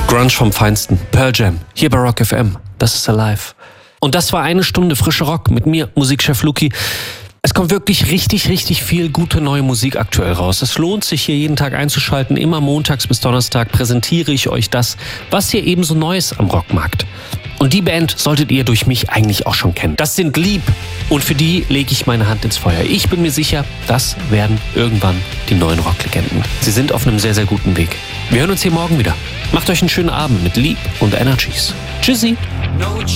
Grunge vom Feinsten. Pearl Jam. Hier bei Rock FM. Das ist Alive. Und das war eine Stunde frischer Rock mit mir, Musikchef Luki. Es kommt wirklich richtig viel gute neue Musik aktuell raus. Es lohnt sich, hier jeden Tag einzuschalten. Immer montags bis Donnerstag präsentiere ich euch das, was hier eben so Neues am Rockmarkt. Und die Band solltet ihr durch mich eigentlich auch schon kennen. Das sind Lieb. Und für die lege ich meine Hand ins Feuer. Ich bin mir sicher, das werden irgendwann die neuen Rocklegenden. Sie sind auf einem sehr guten Weg. Wir hören uns hier morgen wieder. Macht euch einen schönen Abend mit Lieb und Energies. Tschüssi.